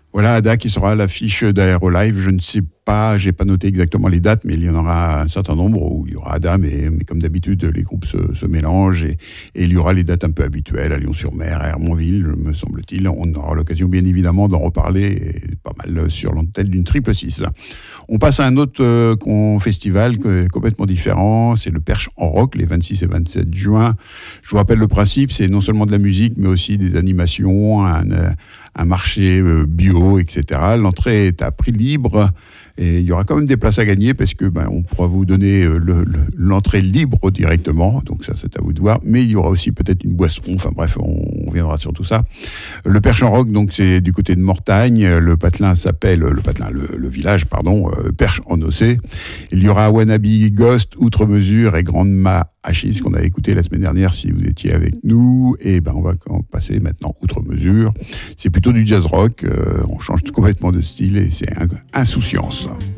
Voilà, Ada qui sera à l'affiche d'Aérolive. Je ne sais pas, j'ai pas noté exactement les dates, mais il y en aura un certain nombre où il y aura Ada, mais comme d'habitude, les groupes se mélangent et il y aura les dates un peu habituelles à Lyon-sur-Mer, à Hermonville, me semble-t-il. On aura l'occasion, bien évidemment, d'en reparler et pas mal sur l'antenne d'une 666. On passe à un autre festival complètement différent. C'est le Perche en Rock, les 26 et 27 juin. Je vous rappelle le principe, c'est non seulement de la musique, mais aussi des animations, un marché bio, etc. L'entrée est à prix libre et il y aura quand même des places à gagner parce que on pourra vous donner l'entrée libre directement, donc ça c'est à vous de voir, mais il y aura aussi peut-être une boisson, enfin bref, on reviendra sur tout ça. Le Perche en Rock, donc c'est du côté de Mortagne, le village, Perche en Océ. Il y aura Wannabe Ghost, Outre Mesure et Grande Ma Achis qu'on a écouté la semaine dernière si vous étiez avec nous, et on va passer maintenant Outre Mesure. C'est plutôt du jazz rock, on change complètement de style et c'est Insouciance.